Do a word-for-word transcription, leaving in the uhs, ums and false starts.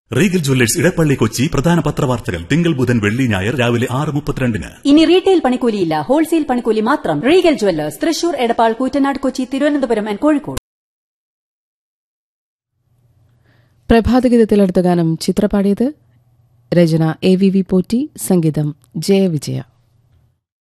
Regal Jewellers Edappally Kochi പ്രധാന പത്രവാർത്തകൾ തിങ്കൾ ബുധൻ വെള്ളി ഞായർ രാവിലെ ആറ് മുപ്പത്തിരണ്ടിന്. ഇനി റീറ്റെയിൽ പണിക്കൂലിയില്ല, ഹോൾസെയിൽ പണിക്കൂലി മാത്രം. Regal Jewellers, Thrissur, Edappal, Koottanad, Kochi, Thiruvananthapuram and Kozhikode. പ്രഭാതഗീതത്തിൽ അടുത്ത ഗാനം ചിത്രപാടിയത് രചന എ വി വി പോറ്റി, സംഗീതം ജയവിജയ.